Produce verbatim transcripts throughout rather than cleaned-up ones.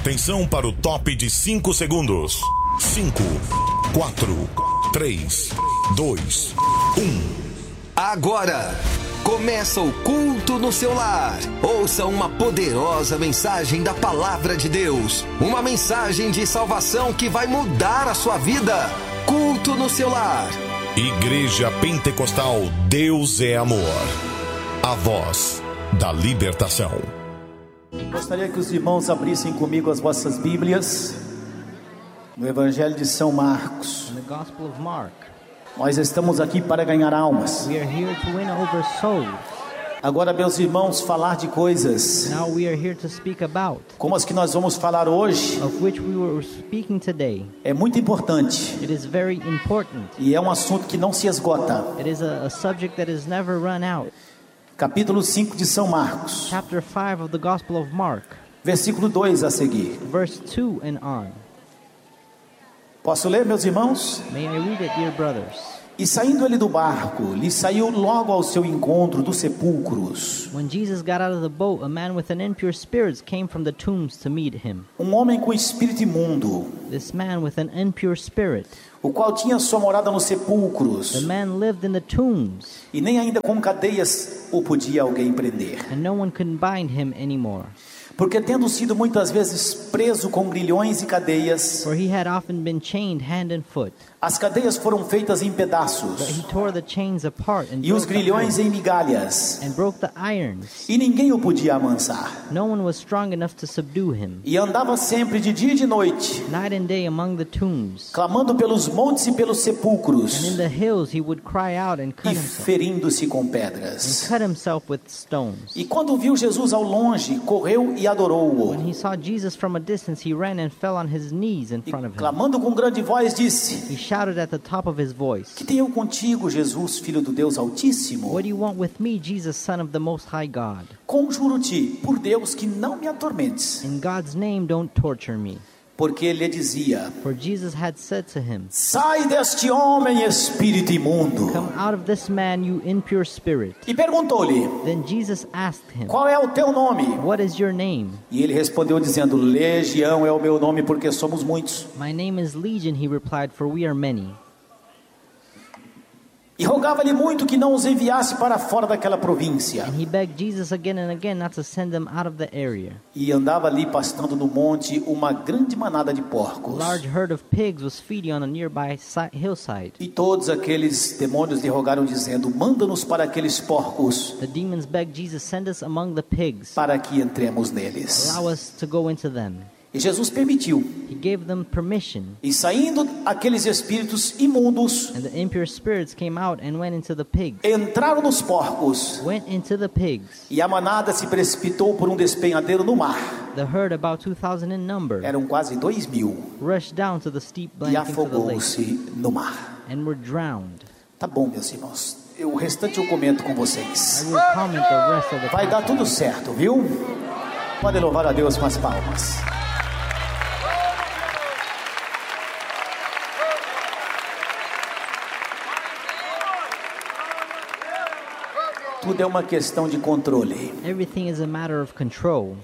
Atenção para o top de cinco segundos. cinco, quatro, três, dois, um. Agora começa o culto no seu lar. Ouça uma poderosa mensagem da Palavra de Deus. Uma mensagem de salvação que vai mudar a sua vida. Culto no seu lar. Igreja Pentecostal Deus é Amor. A voz da libertação. Gostaria que os irmãos abrissem comigo as vossas Bíblias no Evangelho de São Marcos. The Gospel of Mark. Nós estamos aqui para ganhar almas. We are here to win over souls. Agora, meus irmãos, falar de coisas Now we are here to speak about, como as que nós vamos falar hoje of which we were speaking today. é muito importante It is very important. e é um assunto que não se esgota. It is a, a subject that is never run out. Capítulo cinco de São Marcos, Chapter five of the Gospel of Mark, versículo dois a seguir. verse two and on. Posso ler, meus irmãos? May I read it, dear brothers? E saindo ele do barco, lhe saiu logo ao seu encontro dos sepulcros When Jesus got out of the boat, a man with an impure spirit came from the tombs to meet him. um homem com espírito imundo, This man with an impure spirit, o qual tinha sua morada nos the sepulcros, man lived in the tombs, e nem ainda com cadeias o podia alguém prender. and no one could bind him anymore. Porque tendo sido muitas vezes preso com grilhões e cadeias, For he had often been chained hand and foot, as cadeias foram feitas em but he pedaços, tore the chains apart and e os broke the grilhões iron- em migalhas, and broke the irons. e ninguém o podia amansar. No one was strong enough to subdue him. E andava sempre de dia e de noite, Night and day among the tombs, clamando pelos montes e pelos and in sepulcros, the hills he would cry out and cut e himself, ferindo-se com and pedras. cut himself with stones. E quando viu Jesus ao longe, correu e adorou-o. When he saw Jesus from a distance, he ran and fell on his knees in E front of him. clamando com grande voz disse: He shouted at the top of his voice, Que tenho contigo, Jesus, Filho do Deus Altíssimo? "What do you want with me, Jesus, Son of the Most High God? Conjuro-te, por Deus, que não me atormentes. In God's name, don't torture me." Porque ele dizia: For Jesus had said to him, Sai deste homem, espírito imundo. "Come out of this man, you impure spirit." E perguntou-lhe: Then Jesus asked him, Qual é o teu nome? "What is your name?" E ele respondeu dizendo: Legião é o meu nome, porque somos muitos. "My name is Legion," he replied, "for we are many." E rogava-lhe muito que não os enviasse para fora daquela província. And he begged Jesus again and again not to send them out of the area. E andava ali pastando no monte uma grande manada de A porcos. large herd of pigs was feeding on a nearby si- hillside. E todos aqueles demônios lhe rogaram dizendo: Manda-nos para aqueles porcos, The demons begged Jesus, "Send us among the pigs. para que entremos neles. Allow us to go into them." E Jesus permitiu. He gave them permission. E saindo aqueles espíritos imundos, And the impure spirits came out and went into the pigs. entraram nos porcos. Went into the pigs. E a manada se precipitou por um despenhadeiro no mar. The herd, about two thousand in number, Eram quase dois mil. rushed down to the steep E bank into the lake afogou-se no mar. and were drowned. Tá bom, meus irmãos. Eu, o restante eu comento com I vocês. will comment the rest of the Vai dar tudo certo, viu? Pode louvar a Deus com as palmas. Tudo é uma questão de controle. Everything is a matter of control.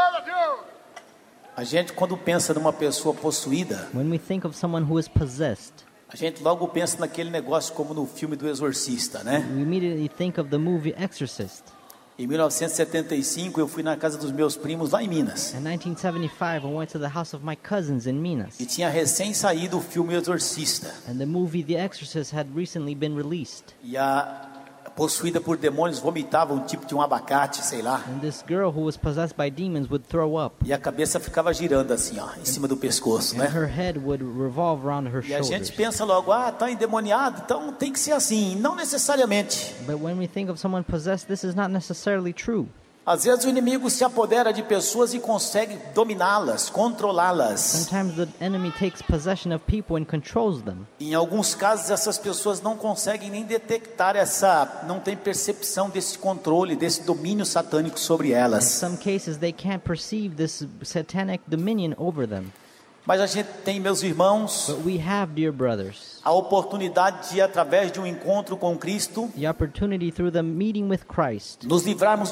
A gente, quando pensa numa pessoa possuída, When we think of someone who is possessed, a gente logo pensa naquele negócio como no filme do Exorcista, né? we immediately think of the movie Exorcist. Em mil novecentos e setenta e cinco eu fui na casa dos meus primos lá em Minas. In nineteen seventy-five, I went to the house of my cousins in Minas, E tinha recém saído o filme Exorcista. and the movie The Exorcist had recently been released. E a possuída por demônios vomitava um tipo de um abacate, sei lá. And this girl who was possessed by demons would throw up, E a cabeça ficava girando assim, ó, em cima do pescoço, and né? her head would revolve around her E a gente shoulders. pensa logo, ah, tá endemoniado, então tem que ser assim. Não necessariamente. But when we think of someone possessed, this is not necessarily true. Às vezes o inimigo se apodera de pessoas e consegue dominá-las, controlá-las. Sometimes the enemy takes possession of people and controls them. Em alguns casos essas pessoas não conseguem nem detectar essa, não tem percepção desse controle, desse domínio satânico sobre In elas. some cases, they can't perceive this satanic dominion over them. Mas a gente tem, meus irmãos, But we have, dear brothers, a oportunidade de, através de um encontro com Cristo, the opportunity through the meeting with Christ nos livrarmos de tudo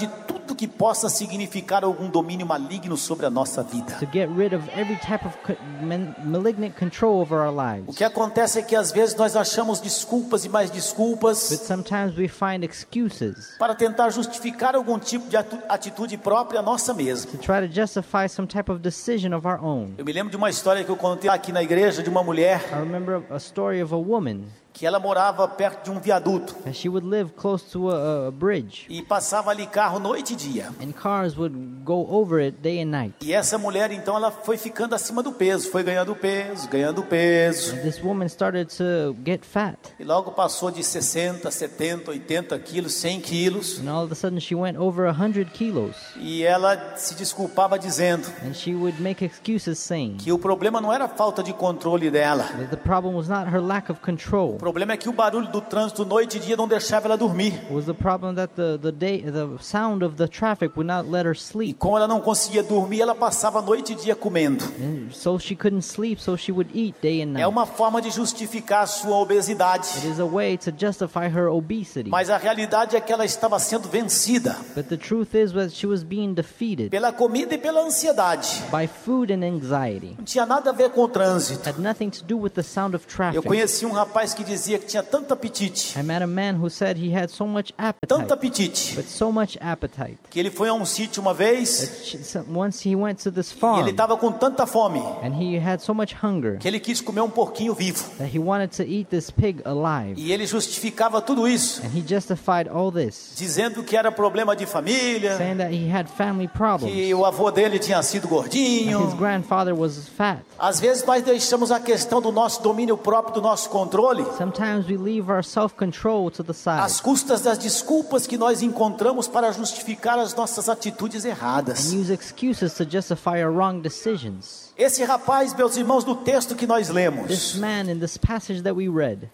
tudo que possa significar algum domínio maligno sobre a nossa vida. to get rid of every type of co- man- malignant control over our O lives. que acontece é que às vezes nós achamos desculpas e mais But desculpas sometimes we find excuses para tentar justificar algum tipo de atu- atitude própria nossa mesma. to try to justify some type of decision of our own. Eu me lembro de uma história que eu contei aqui na igreja de uma mulher I remember a story of a woman que ela morava perto de um viaduto and she would live close to a, a bridge, e passava ali carro noite e dia. and cars would go over it day and night. E essa mulher então ela foi ficando acima do peso, foi ganhando peso, ganhando peso. And this woman started to get fat, E logo passou de sessenta, setenta, oitenta quilos, cem quilos. and all of a sudden she went over one hundred kilos. E ela se desculpava dizendo And she would make excuses saying que o problema não era a falta de controle dela. that the problem was not her lack of control. O problema é que o barulho do trânsito noite e dia não deixava ela dormir. It was the problem that the, the day the sound of the traffic would not let her E sleep. como ela não conseguia dormir, ela passava a noite e dia comendo. And so she couldn't sleep, so she would eat day and É night. uma forma de justificar a sua obesidade. It is a way to justify her obesity. Mas a realidade é que ela estava sendo vencida But the truth is that she was being defeated pela comida e pela ansiedade. by food and anxiety. Não tinha nada a ver com o trânsito. Had nothing to do with the sound of Eu traffic. conheci um rapaz que dizia que tinha tanto apetite, I met a man who said he had so much tanto appetite, apetite, but so much appetite, que ele foi a um sítio uma vez that sh- so- once he went to this e ele farm estava com tanta fome and he had so much hunger que ele quis comer um porquinho vivo. that he wanted to eat this pig alive. E ele justificava tudo isso, And he justified all this, dizendo que era problema de família, saying that he had family problems, que o avô dele tinha sido that his gordinho. grandfather was fat. Às vezes nós deixamos a questão do nosso domínio próprio, do nosso controle, Sometimes we leave our self-control to the side às custas das desculpas que nós encontramos para justificar as nossas atitudes erradas. and use excuses to justify our wrong decisions. Esse rapaz, meus irmãos, do texto que nós This lemos, man in this passage that we read,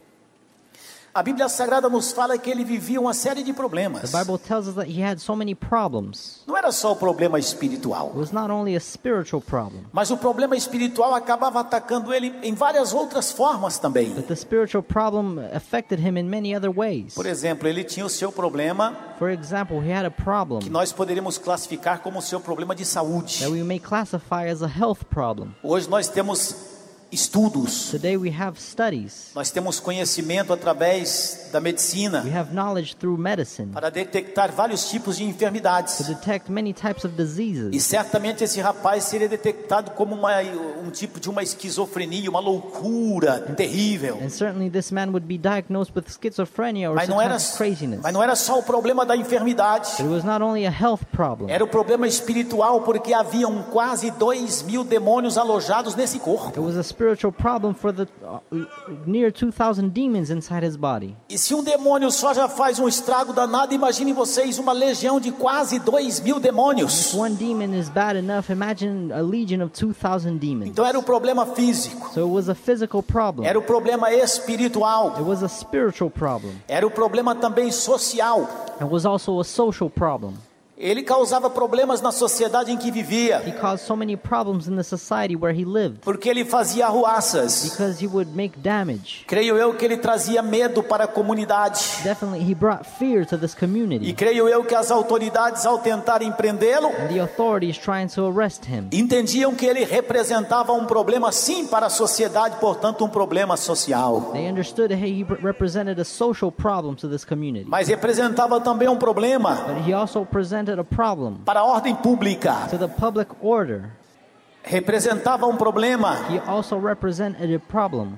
a Bíblia Sagrada nos fala que ele vivia uma série de problemas. the Bible tells us that he had so many problems. Não era só o problema espiritual, It was not only a spiritual problem, mas o problema espiritual acabava atacando ele em várias outras formas também. but the spiritual problem affected him in many other ways. Por exemplo, ele tinha o seu problema For example, he had a que problem nós poderíamos classificar como o seu problema de saúde. that we may classify as a health problem. Hoje nós temos estudos, Today we have studies, nós temos conhecimento através da medicina we have knowledge through medicine para detectar vários tipos de to enfermidades. detect many types of E diseases. certamente esse rapaz seria detectado como uma, um tipo de uma esquizofrenia, uma loucura terrível. And certainly this man would be diagnosed with schizophrenia or Mas some não, type era, of craziness. mas não era só o problema da enfermidade, But it was not only a health problem. era o problema espiritual, porque haviam quase dois mil demônios alojados nesse It corpo. was a spiritual problem for the uh, near two thousand demons inside his body. E se um demônio só já faz um estrago danado, imaginem vocês uma legião de quase dois mil demônios. If one demon is bad enough, imagine a legion of two thousand demons. Então era o problema físico, So it was a physical problem. era o problema espiritual, It was a spiritual problem. era o problema também social. It was also a social problem. Ele causava problemas na sociedade em que vivia, He caused so many problems in the society where he lived porque ele fazia arruaças. because he would make damage. Creio eu que ele trazia medo para a comunidade. Definitely, he brought fear to this E community. creio eu que as autoridades, ao tentarem prendê-lo, And the authorities trying to arrest him entendiam que ele representava um problema sim para a sociedade, portanto um problema social. They understood that he represented a social problem to this community. Mas representava também um problema But he also presented a problem para a ordem pública. to the public order. Representava um problema He also represented a problem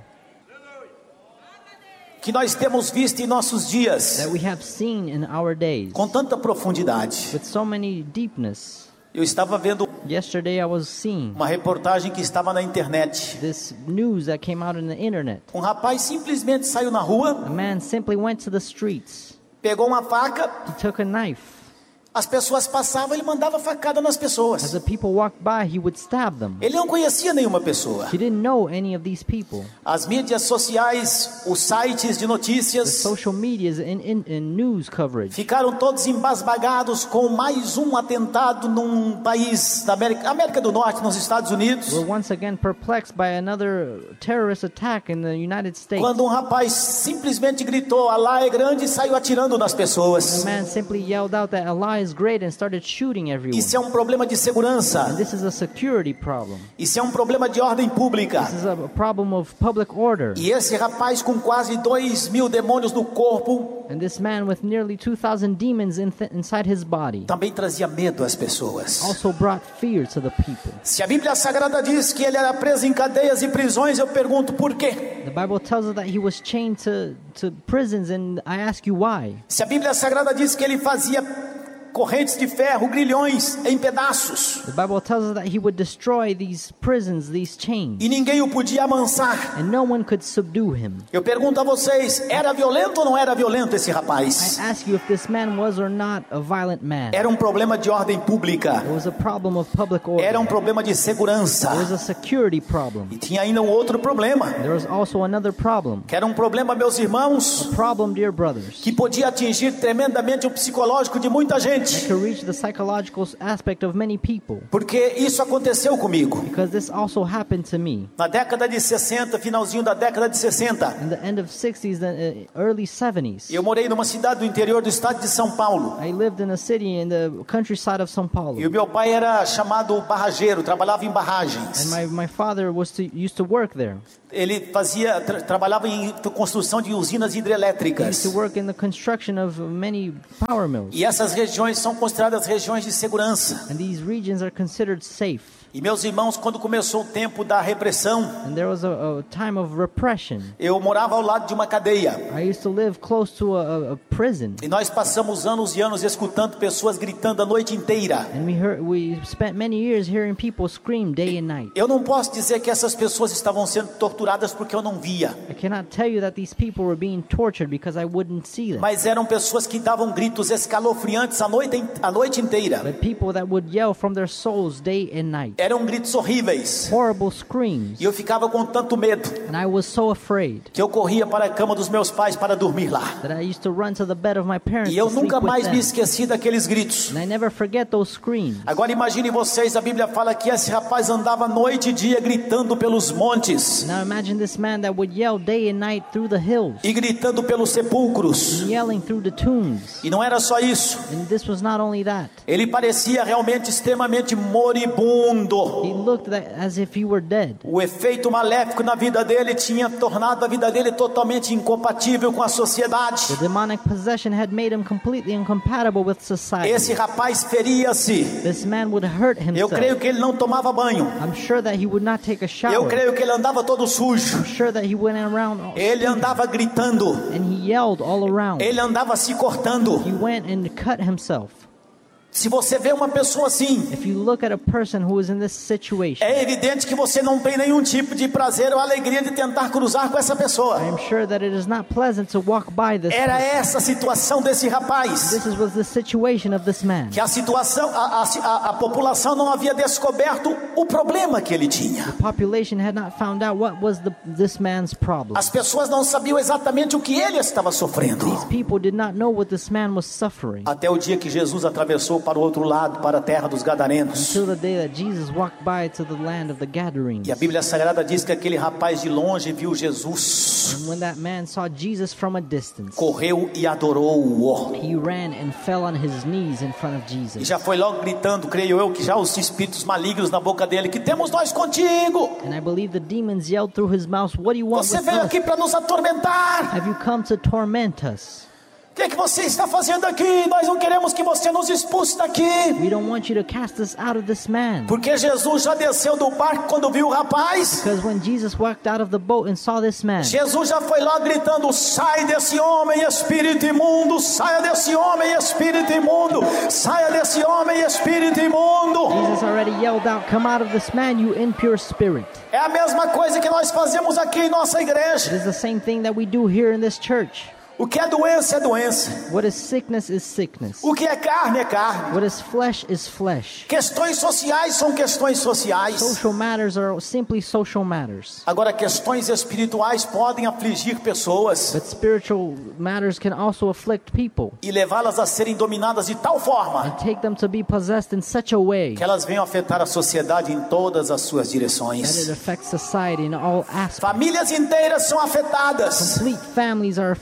que nós temos visto em nossos dias that we have seen in our days com tanta profundidade. with so many deepness. Eu estava vendo Yesterday I was seeing uma reportagem que estava na internet. this news that came out on the internet. Um rapaz simplesmente saiu na rua, A man simply went to the streets. pegou uma faca, He took a knife. as pessoas passavam, ele mandava facada nas As pessoas. the people walked by, he would stab them. Ele não conhecia nenhuma pessoa. He didn't know any of these people. As mídias sociais, os sites de The notícias social medias and, and, and news coverage ficaram todos embasbagados com mais um atentado num país da América, América do Norte, nos Estados Unidos, were once again perplexed by another terrorist attack in the United States. quando um rapaz simplesmente gritou: "Alá é grande", e saiu atirando nas The pessoas. man simply yelled out that Allah eyes great and started shooting everyone. Isso é um problema de segurança. And this is a security problem. Isso é um problema de ordem pública. This is a problem of public order. E esse rapaz com quase dois mil demônios no corpo And this man with nearly two thousand demons in th- inside his body também trazia medo às pessoas. also brought fear to the people. Se a Bíblia Sagrada diz que ele era preso em cadeias e prisões, eu pergunto por quê? The Bible tells us that he was chained to, to prisons, and I ask you why. Se a Bíblia Sagrada diz que ele fazia correntes de ferro, grilhões em pedaços, The Bible tells us that he would destroy these prisons, these chains, e ninguém o podia amansar, and no one could subdue him. eu pergunto a vocês, era violento ou não era violento esse I rapaz? ask you if this man was or not a violent man. Era um problema de ordem pública, It was a problem of public order. era um problema de segurança, It was a security problem. e tinha ainda um outro problema, There was also another problem. que era um problema, meus irmãos, A problem, dear brothers, que podia atingir tremendamente o psicológico de muita gente, that could reach the psychological aspect of many people. porque isso aconteceu comigo. Because this also happened to me. Na década de sessenta, finalzinho da década de sessenta, In the end of sixties, the uh, early seventies, eu morei numa cidade do interior do estado de São Paulo. I lived in a city in the countryside of São Paulo. E o meu pai era chamado barrageiro, trabalhava em And barragens. my, my father was to, used to work there. Ele fazia, tra trabalhava em construção de usinas He used hidrelétricas. to work in the construction of many power mills. E essas regiões são consideradas regiões de segurança. And these regions are considered safe. E meus irmãos, quando começou o tempo da repressão, And there was a, a time of repression. eu morava ao lado de uma cadeia. I used to live close to a, a, a prison. E nós passamos anos e anos escutando pessoas gritando a noite inteira. And we heard, we spent many years hearing people scream day and night. Eu não posso dizer que essas pessoas estavam sendo torturadas porque eu não via. I cannot tell you that these people were being tortured because I wouldn't see them. Mas eram pessoas que davam gritos escalofriantes a noite, a noite inteira. But people that would yell from their souls day and night. Eram gritos horríveis. Horrible screams. E eu ficava com tanto medo And I was so afraid que eu corria para a cama dos meus pais para dormir lá. that I used to run to the bed of my parents E eu to sleep nunca with mais me them. esqueci daqueles gritos. And I never forget those screams. Agora imagine vocês, a Bíblia fala que esse rapaz andava noite e dia gritando pelos montes Now imagine this man that would yell day and night through the hills, e gritando pelos sepulcros. yelling through the tombs. E não era só isso. And this was not only that. Ele parecia realmente extremamente moribundo. He looked that, as if he were dead. O efeito maléfico na vida dele tinha tornado a vida dele totalmente incompatível com a sociedade. The demonic possession had made him completely incompatible with society. Esse rapaz feria-se. This man would hurt Eu himself. creio que ele não tomava banho. I'm sure that he would not take a Eu shower. creio que ele andava todo sujo. I'm sure that he went around all Ele andava gritando. and he yelled all around. Ele andava se cortando. He went and cut himself. Se você vê uma pessoa assim, If you look at a person who is in this situation, é evidente que você não tem nenhum tipo de prazer ou alegria de tentar cruzar com essa pessoa. I am sure that it is not pleasant to walk by this Era person. essa a situação desse rapaz. This is, was the situation of this man. Que a situação, a, a, a população não havia descoberto o problema que ele tinha. The population had not found out what was the, this man's problem. As pessoas não sabiam exatamente o que ele estava sofrendo. These people did not know what this man was suffering Até o dia que Jesus atravessou para o outro lado, para a terra dos Gadarenos. until the day that Jesus walked by to the land of the Gadarenes. E a Bíblia Sagrada diz que aquele rapaz de longe viu Jesus, And when that man saw Jesus from a distance, correu e adorou-o. he ran and fell on his knees in front of E Jesus. já foi logo gritando, creio eu, que já os espíritos malignos na boca dele, que temos nós contigo. And I believe the demons yelled through his mouth, "What do you want Você with veio us? aqui para nos atormentar. Have you come to torment us? O que é que você está fazendo aqui? Nós não queremos que você nos expulse daqui. We don't want you to cast us out of this man." Porque Jesus já desceu do barco quando viu o rapaz. Because when Jesus walked out of the boat and saw this man, Jesus já foi lá gritando: sai desse homem, espírito imundo, saia desse homem, espírito imundo, saia desse homem, espírito imundo. Jesus already yelled out, "Come out of this man, you impure spirit." É a mesma coisa que nós fazemos aqui em nossa It igreja. is the same thing that we do here in this church. O que é doença é doença. What is sickness is sickness. O que é carne é carne. What is flesh is flesh. Questões sociais são questões sociais. Social matters are simply social matters. Agora, questões espirituais podem afligir pessoas But spiritual matters can also afflict people e levá-las a serem dominadas de tal forma and take them to be possessed in such a way que elas venham afetar a sociedade em todas as suas that it direções. affects society in all aspects. Famílias inteiras são afetadas. Complete families are affected.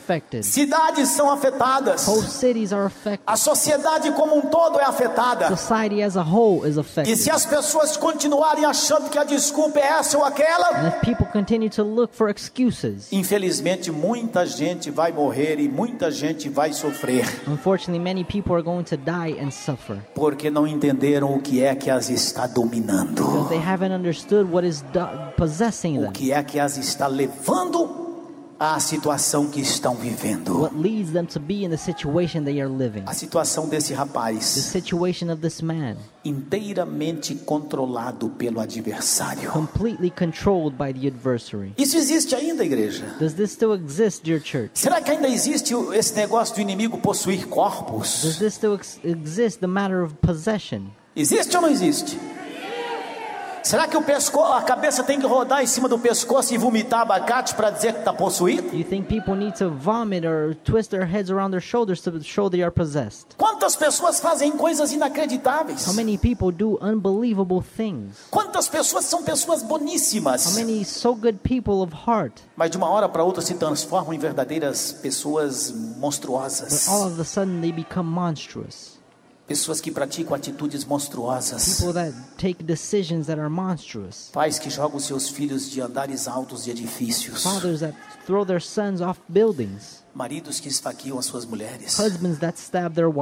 affected. Cidades são afetadas. Whole cities are affected. A sociedade como um todo é afetada. Society as a whole is E affected. se as pessoas continuarem achando que a desculpa é essa ou aquela, And if people continue to look for excuses, infelizmente muita gente vai morrer e muita gente vai sofrer, unfortunately many people are going to die and suffer porque não entenderam o que é que as está dominando, because they haven't understood what is do- possessing o them, que é que as está levando à situação que estão vivendo. what leads them to be in the situation they are living. A situação desse The rapaz, situation of this man, inteiramente controlado pelo adversário. completely controlled by the adversary. Isso existe ainda, igreja? Does this still exist, dear church? Será que ainda existe o- esse negócio do inimigo possuir Does corpos? this still ex- exist, the matter of possession? Existe ou não existe? Será que o pesco- a cabeça tem que rodar em cima do pescoço e vomitar abacate para dizer que está possuído? Do you think people need to vomit or twist their heads around their shoulders to show they are possessed? Quantas pessoas fazem coisas inacreditáveis? How many people do unbelievable things? Quantas pessoas são pessoas How boníssimas, many so good people of heart, mas de uma hora para outra se transformam em verdadeiras pessoas but monstruosas? all of a sudden they become monstrous? Pessoas que praticam atitudes monstruosas. People that take decisions that are monstrous. Pais que jogam seus filhos de andares altos de edifícios. Fathers that throw their sons off buildings. Maridos que esfaqueiam as suas mulheres. Husbands that stab their wives.